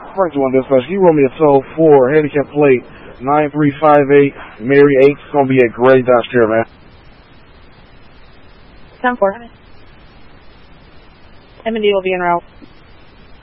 First one, dispatch. You roll me a tow for handicap plate 9358 Mary H. It's gonna be at Gray Dodge Caravan. 10-4. M&D will be en route.